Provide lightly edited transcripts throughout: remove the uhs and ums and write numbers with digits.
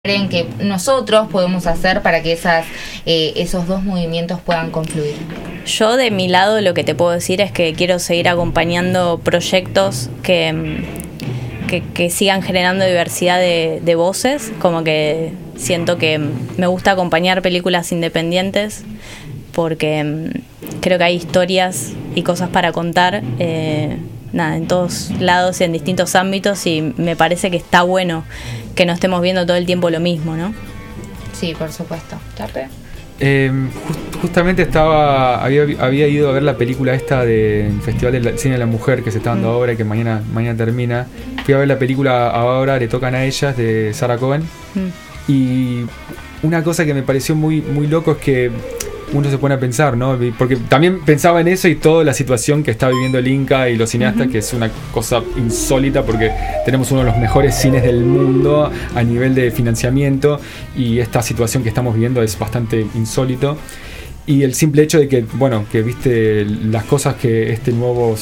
creen que nosotros podemos hacer para que esos dos movimientos puedan confluir? Yo de mi lado lo que te puedo decir es que quiero seguir acompañando proyectos que sigan generando diversidad de voces, como que siento que me gusta acompañar películas independientes porque creo que hay historias y cosas para contar en todos lados y en distintos ámbitos, y me parece que está bueno que no estemos viendo todo el tiempo lo mismo, ¿no? Sí, por supuesto. ¿Tape? Justamente había ido a ver la película esta del Festival del Cine de la Mujer que se está dando ahora y que mañana termina. Fui a ver la película Ahora le tocan a ellas, de Sarah Cohen. Y una cosa que me pareció muy, muy loco es que uno se pone a pensar, ¿no? Porque también pensaba en eso y toda la situación que está viviendo el Inca y los cineastas, que es una cosa insólita porque tenemos uno de los mejores cines del mundo a nivel de financiamiento, y esta situación que estamos viviendo es bastante insólito. Y el simple hecho de que, bueno, que viste las cosas que este nuevo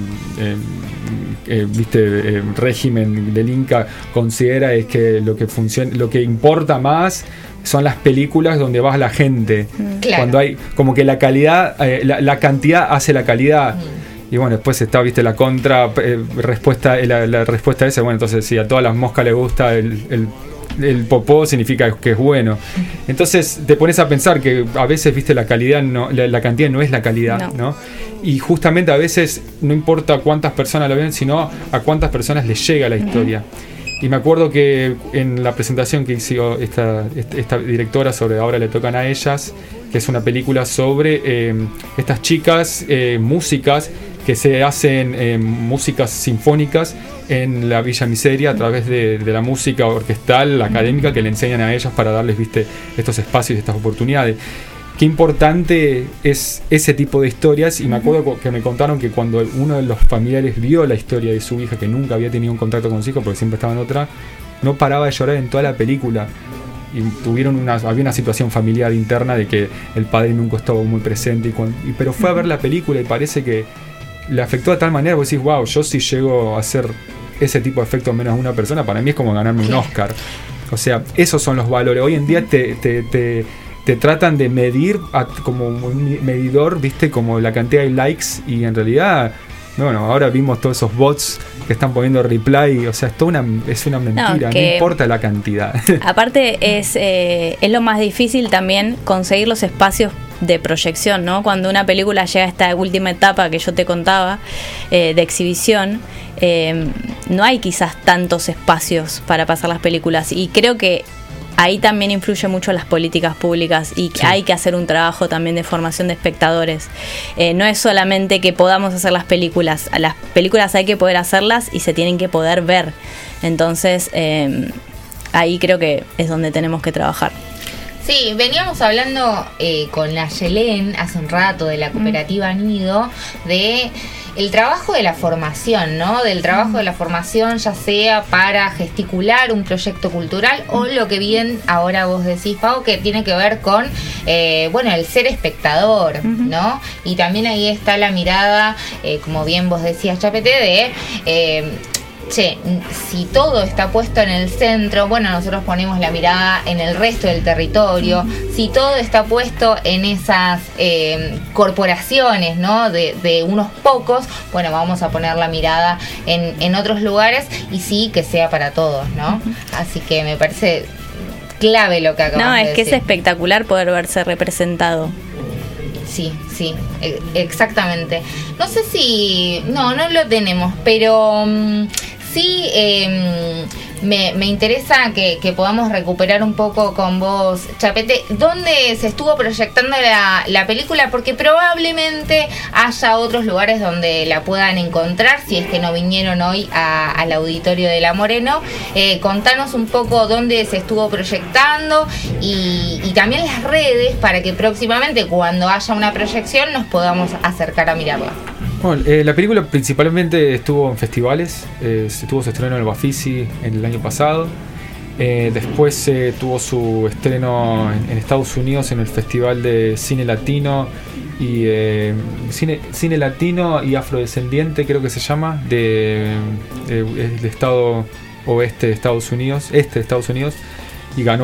régimen del Inca considera es que lo que importa más son las películas donde va la gente. Claro. Cuando hay como que la calidad, la cantidad hace la calidad. Y bueno, después está, viste, la respuesta, la respuesta esa. Bueno, entonces si a todas las moscas les gusta el popó, significa que es bueno. Entonces te pones a pensar que a veces, viste, la calidad la cantidad no es la calidad, ¿no? Y justamente a veces no importa cuántas personas lo ven, sino a cuántas personas les llega la historia. Y me acuerdo que en la presentación que hizo esta directora sobre Ahora le tocan a ellas, que es una película sobre estas chicas músicas que se hacen músicas sinfónicas en la Villa Miseria a través de la música orquestal, académica, que le enseñan a ellas para darles, viste, estos espacios y estas oportunidades. Qué importante es ese tipo de historias. Y me acuerdo que me contaron que cuando uno de los familiares vio la historia de su hija, que nunca había tenido un contacto con su hijo porque siempre estaba en otra, no paraba de llorar en toda la película. Y había una situación familiar interna de que el padre nunca estuvo muy presente, pero fue a ver la película y parece que le afectó de tal manera, vos decís, wow, yo si llego a hacer ese tipo de efecto menos a una persona, para mí es como ganarme un Oscar. O sea, esos son los valores. Hoy en día te tratan de medir como un medidor, viste, como la cantidad de likes, y en realidad, bueno, ahora vimos todos esos bots que están poniendo reply, o sea, es una mentira, no importa la cantidad. Aparte es lo más difícil también conseguir los espacios de proyección, ¿no? Cuando una película llega a esta última etapa que yo te contaba, de exhibición, no hay quizás tantos espacios para pasar las películas, y creo que ahí también influye mucho las políticas públicas, y hay que hacer un trabajo también de formación de espectadores. No es solamente que podamos hacer las películas hay que poder hacerlas y se tienen que poder ver. Entonces ahí creo que es donde tenemos que trabajar. Sí, veníamos hablando con la Yelén hace un rato de la cooperativa Nido, de el trabajo de la formación, ¿no? Del trabajo de la formación, ya sea para gesticular un proyecto cultural o lo que bien ahora vos decís, Pau, que tiene que ver con, el ser espectador, ¿no? Y también ahí está la mirada, como bien vos decías, Chapete, de si todo está puesto en el centro, bueno, nosotros ponemos la mirada en el resto del territorio. Si todo está puesto en esas corporaciones, ¿no? De unos pocos, bueno, vamos a poner la mirada en otros lugares, y sí que sea para todos, ¿no? Así que me parece clave lo que acabas de decir. No, es que es espectacular poder verse representado. Sí, exactamente. No sé si... No lo tenemos, pero sí me interesa que podamos recuperar un poco con vos, Chapete, dónde se estuvo proyectando la película, porque probablemente haya otros lugares donde la puedan encontrar, si es que no vinieron hoy al auditorio de La Moreno. Contanos un poco dónde se estuvo proyectando y también las redes, para que próximamente, cuando haya una proyección, nos podamos acercar a mirarla. Bueno, la película principalmente estuvo en festivales. Tuvo su estreno en el Bafisi en el año pasado. Después tuvo su estreno en Estados Unidos en el Festival de Cine Latino y cine latino y afrodescendiente, creo que se llama, del estado oeste de Estados Unidos, y ganó